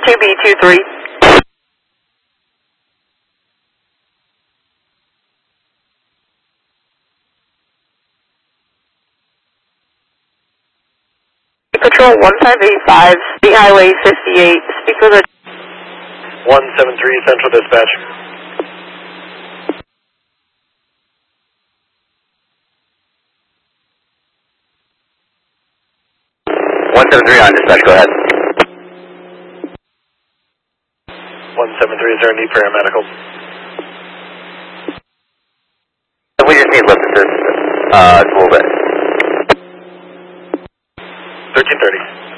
2B23. Patrol 1585, State Highway 58. Speak with a 173 Central Dispatch. on dispatch, go ahead. 173, is there a need for aeromedical? We just need lift assist, a little bit. 1330.